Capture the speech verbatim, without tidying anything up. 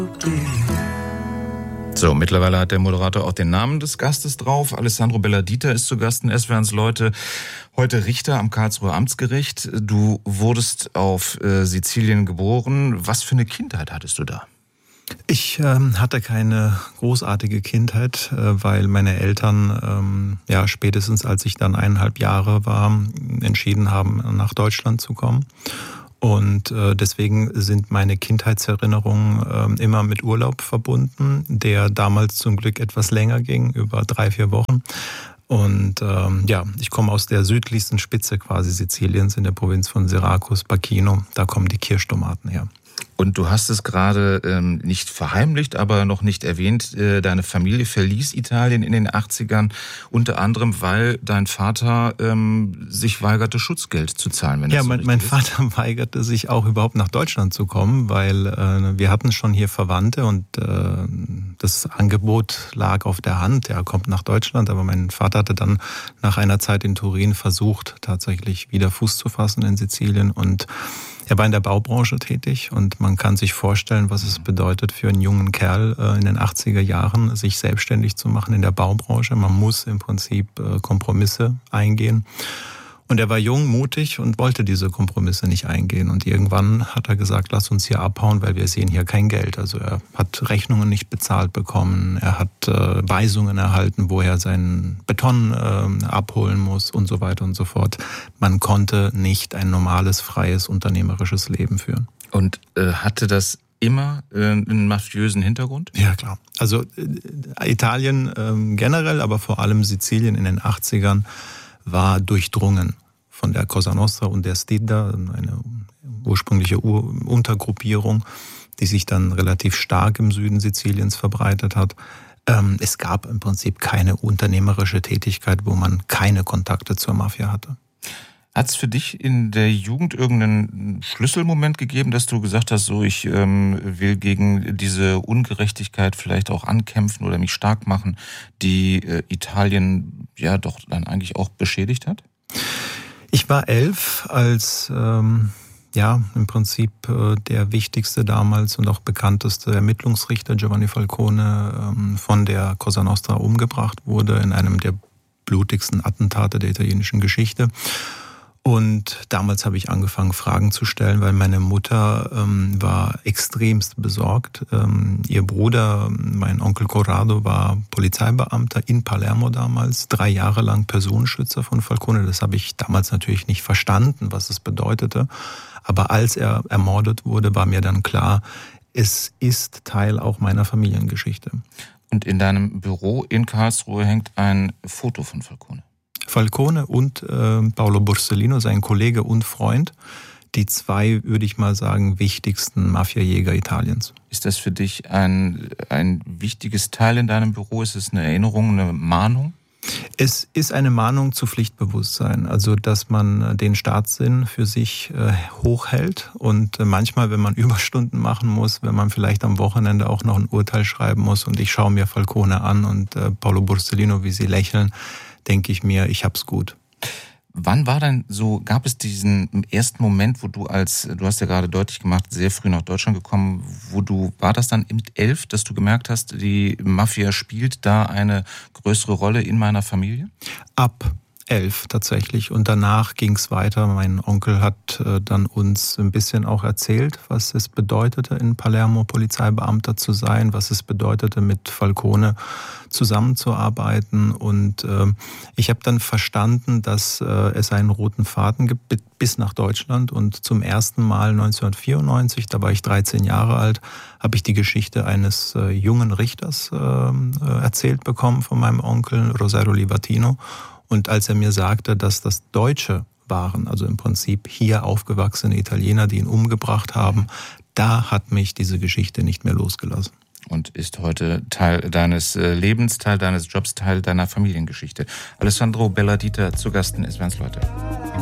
So, mittlerweile hat der Moderator auch den Namen des Gastes drauf. Alessandro Belladita ist zu Gast in S W R's Leute. Heute Richter am Karlsruher Amtsgericht. Du wurdest auf äh, Sizilien geboren. Was für eine Kindheit hattest du da? Ich ähm, hatte keine großartige Kindheit, äh, weil meine Eltern ähm, ja spätestens als ich dann eineinhalb Jahre war, entschieden haben, nach Deutschland zu kommen. Und äh, deswegen sind meine Kindheitserinnerungen äh, immer mit Urlaub verbunden, der damals zum Glück etwas länger ging, über drei, vier Wochen. Und ähm, ja, ich komme aus der südlichsten Spitze quasi Siziliens in der Provinz von Syrakus, Pachino. Da kommen die Kirschtomaten her. Und du hast es gerade ähm, nicht verheimlicht, aber noch nicht erwähnt, äh, deine Familie verließ Italien in den achtzigern, unter anderem, weil dein Vater ähm, sich weigerte, Schutzgeld zu zahlen. Wenn ja, das so mein, mein ist. Vater weigerte sich auch überhaupt nach Deutschland zu kommen, weil äh, wir hatten schon hier Verwandte und äh, das Angebot lag auf der Hand. Er kommt nach Deutschland, aber mein Vater hatte dann nach einer Zeit in Turin versucht, tatsächlich wieder Fuß zu fassen in Sizilien, und er war in der Baubranche tätig, und man kann sich vorstellen, was es bedeutet für einen jungen Kerl in den achtziger Jahren, sich selbstständig zu machen in der Baubranche. Man muss im Prinzip Kompromisse eingehen. Und er war jung, mutig und wollte diese Kompromisse nicht eingehen. Und irgendwann hat er gesagt, lass uns hier abhauen, weil wir sehen hier kein Geld. Also er hat Rechnungen nicht bezahlt bekommen, er hat äh, Weisungen erhalten, wo er seinen Beton äh, abholen muss und so weiter und so fort. Man konnte nicht ein normales, freies, unternehmerisches Leben führen. Und äh, hatte das immer äh, einen mafiösen Hintergrund? Ja, klar. Also äh, Italien äh, generell, aber vor allem Sizilien in den achtzigern war durchdrungen von der Cosa Nostra und der Stidda, eine ursprüngliche Untergruppierung, die sich dann relativ stark im Süden Siziliens verbreitet hat. Es gab im Prinzip keine unternehmerische Tätigkeit, wo man keine Kontakte zur Mafia hatte. Hat es für dich in der Jugend irgendeinen Schlüsselmoment gegeben, dass du gesagt hast, so ich ähm, will gegen diese Ungerechtigkeit vielleicht auch ankämpfen oder mich stark machen, die äh, Italien ja doch dann eigentlich auch beschädigt hat? Ich war elf, als ähm, ja im Prinzip äh, der wichtigste damals und auch bekannteste Ermittlungsrichter Giovanni Falcone ähm, von der Cosa Nostra umgebracht wurde in einem der blutigsten Attentate der italienischen Geschichte. Und damals habe ich angefangen, Fragen zu stellen, weil meine Mutter ähm, war extremst besorgt. Ähm, ihr Bruder, mein Onkel Corrado, war Polizeibeamter in Palermo damals, drei Jahre lang Personenschützer von Falcone. Das habe ich damals natürlich nicht verstanden, was es bedeutete. Aber als er ermordet wurde, war mir dann klar, es ist Teil auch meiner Familiengeschichte. Und in deinem Büro in Karlsruhe hängt ein Foto von Falcone. Falcone und äh, Paolo Borsellino, sein Kollege und Freund, die zwei, würde ich mal sagen, wichtigsten Mafiajäger Italiens. Ist das für dich ein, ein wichtiges Teil in deinem Büro? Ist es eine Erinnerung, eine Mahnung? Es ist eine Mahnung zu Pflichtbewusstsein, also dass man den Staatssinn für sich äh, hochhält und äh, manchmal, wenn man Überstunden machen muss, wenn man vielleicht am Wochenende auch noch ein Urteil schreiben muss, und ich schaue mir Falcone an und äh, Paolo Borsellino, wie sie lächeln, denke ich mir, ich hab's gut. Wann war denn so, gab es diesen ersten Moment, wo du als, du hast ja gerade deutlich gemacht, sehr früh nach Deutschland gekommen, wo du, war das dann mit elf, dass du gemerkt hast, die Mafia spielt da eine größere Rolle in meiner Familie? Ab elf tatsächlich, und danach ging es weiter. Mein Onkel hat äh, dann uns ein bisschen auch erzählt, was es bedeutete, in Palermo Polizeibeamter zu sein, was es bedeutete, mit Falcone zusammenzuarbeiten, und äh, ich habe dann verstanden, dass äh, es einen roten Faden gibt bis nach Deutschland, und zum ersten Mal neunzehnhundertvierundneunzig, da war ich dreizehn Jahre alt, habe ich die Geschichte eines äh, jungen Richters äh, erzählt bekommen von meinem Onkel Rosario Livatino. Und als er mir sagte, dass das Deutsche waren, also im Prinzip hier aufgewachsene Italiener, die ihn umgebracht haben, da hat mich diese Geschichte nicht mehr losgelassen. Und ist heute Teil deines Lebens, Teil deines Jobs, Teil deiner Familiengeschichte. Alessandro Belladita zu Gast in S W R's Leute.